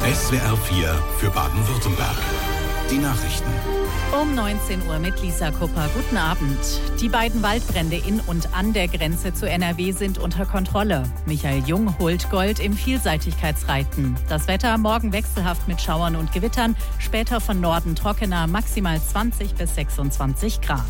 SWR 4 für Baden-Württemberg. Die Nachrichten. Um 19 Uhr mit Lisa Kupper. Guten Abend. Die beiden Waldbrände in und an der Grenze zu NRW sind unter Kontrolle. Michael Jung holt Gold im Vielseitigkeitsreiten. Das Wetter morgen wechselhaft mit Schauern und Gewittern, später von Norden trockener, maximal 20 bis 26 Grad.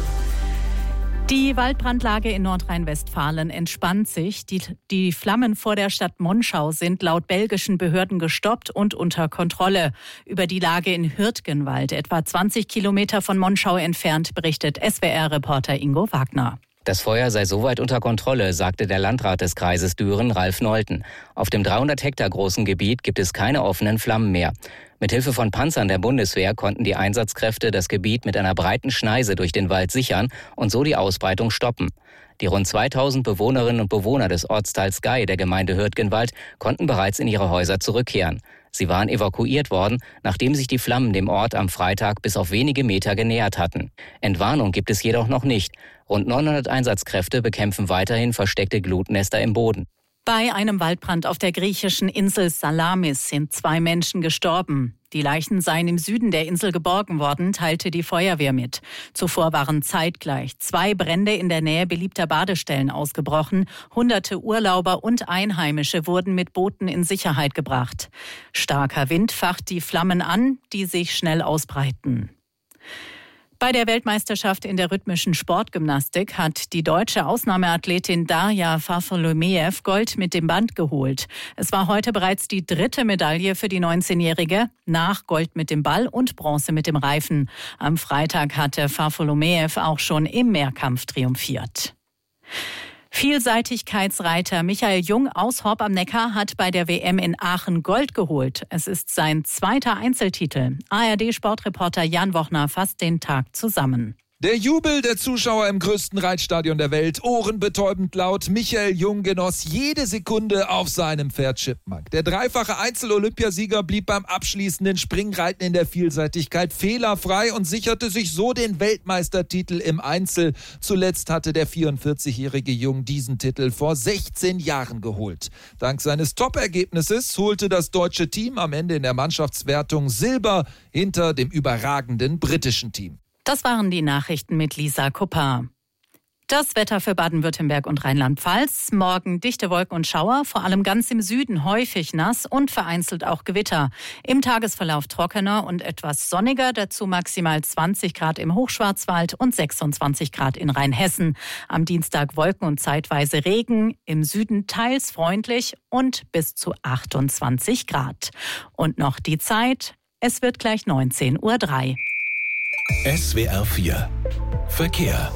Die Waldbrandlage in Nordrhein-Westfalen entspannt sich. Die Flammen vor der Stadt Monschau sind laut belgischen Behörden gestoppt und unter Kontrolle. Über die Lage in Hürtgenwald, etwa 20 Kilometer von Monschau entfernt, berichtet SWR-Reporter Ingo Wagner. Das Feuer sei soweit unter Kontrolle, sagte der Landrat des Kreises Düren, Ralf Nolten. Auf dem 300 Hektar großen Gebiet gibt es keine offenen Flammen mehr. Mithilfe von Panzern der Bundeswehr konnten die Einsatzkräfte das Gebiet mit einer breiten Schneise durch den Wald sichern und so die Ausbreitung stoppen. Die rund 2000 Bewohnerinnen und Bewohner des Ortsteils Gei der Gemeinde Hürtgenwald konnten bereits in ihre Häuser zurückkehren. Sie waren evakuiert worden, nachdem sich die Flammen dem Ort am Freitag bis auf wenige Meter genähert hatten. Entwarnung gibt es jedoch noch nicht. Rund 900 Einsatzkräfte bekämpfen weiterhin versteckte Glutnester im Boden. Bei einem Waldbrand auf der griechischen Insel Salamis sind 2 Menschen gestorben. Die Leichen seien im Süden der Insel geborgen worden, teilte die Feuerwehr mit. Zuvor waren zeitgleich 2 Brände in der Nähe beliebter Badestellen ausgebrochen. Hunderte Urlauber und Einheimische wurden mit Booten in Sicherheit gebracht. Starker Wind facht die Flammen an, die sich schnell ausbreiten. Bei der Weltmeisterschaft in der rhythmischen Sportgymnastik hat die deutsche Ausnahmeathletin Darja Fafolomejew Gold mit dem Band geholt. Es war heute bereits die 3. Medaille für die 19-Jährige, nach Gold mit dem Ball und Bronze mit dem Reifen. Am Freitag hatte Fafolomejew auch schon im Mehrkampf triumphiert. Vielseitigkeitsreiter Michael Jung aus Horb am Neckar hat bei der WM in Aachen Gold geholt. Es ist sein 2. Einzeltitel. ARD-Sportreporter Jan Wochner fasst den Tag zusammen. Der Jubel der Zuschauer im größten Reitstadion der Welt, ohrenbetäubend laut. Michael Jung genoss jede Sekunde auf seinem Pferd Chipmunk. Der dreifache Einzel-Olympiasieger blieb beim abschließenden Springreiten in der Vielseitigkeit fehlerfrei und sicherte sich so den Weltmeistertitel im Einzel. Zuletzt hatte der 44-jährige Jung diesen Titel vor 16 Jahren geholt. Dank seines Top-Ergebnisses holte das deutsche Team am Ende in der Mannschaftswertung Silber hinter dem überragenden britischen Team. Das waren die Nachrichten mit Lisa Kupper. Das Wetter für Baden-Württemberg und Rheinland-Pfalz. Morgen dichte Wolken und Schauer, vor allem ganz im Süden häufig nass und vereinzelt auch Gewitter. Im Tagesverlauf trockener und etwas sonniger, dazu maximal 20 Grad im Hochschwarzwald und 26 Grad in Rheinhessen. Am Dienstag Wolken und zeitweise Regen, im Süden teils freundlich und bis zu 28 Grad. Und noch die Zeit, es wird gleich 19:03 Uhr. SWR 4 Verkehr.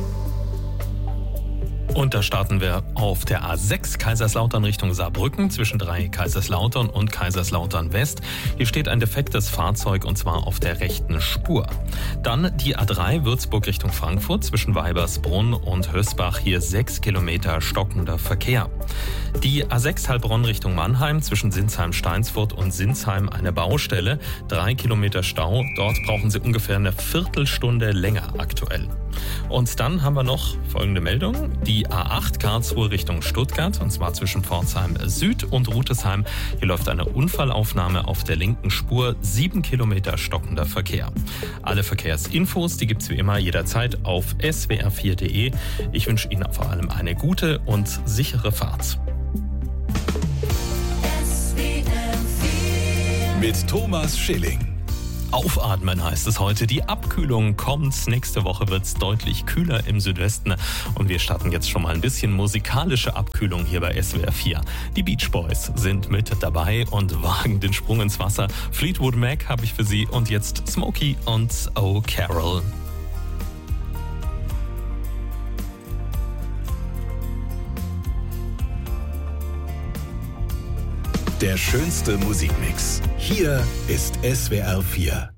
Und da starten wir auf der A6 Kaiserslautern Richtung Saarbrücken zwischen 3 Kaiserslautern und Kaiserslautern West. Hier steht ein defektes Fahrzeug und zwar auf der rechten Spur. Dann die A3 Würzburg Richtung Frankfurt zwischen Weibersbrunn und Hösbach. Hier 6 Kilometer stockender Verkehr. Die A6 Heilbronn Richtung Mannheim zwischen Sinsheim-Steinsfurt und Sinsheim eine Baustelle. 3 Kilometer Stau. Dort brauchen Sie ungefähr eine Viertelstunde länger aktuell. Und dann haben wir noch folgende Meldung. Die A8 Karlsruhe Richtung Stuttgart, und zwar zwischen Pforzheim Süd und Rutesheim. Hier läuft eine Unfallaufnahme auf der linken Spur. 7 Kilometer stockender Verkehr. Alle Verkehrsinfos, die gibt's wie immer jederzeit auf swr4.de. Ich wünsche Ihnen vor allem eine gute und sichere Fahrt. Mit Thomas Schilling. Aufatmen heißt es heute. Die Abkühlung kommt. Nächste Woche wird es deutlich kühler im Südwesten. Und wir starten jetzt schon mal ein bisschen musikalische Abkühlung hier bei SWR 4. Die Beach Boys sind mit dabei und wagen den Sprung ins Wasser. Fleetwood Mac habe ich für Sie und jetzt Smokey und Oh Carol. Der schönste Musikmix. Hier ist SWR 4.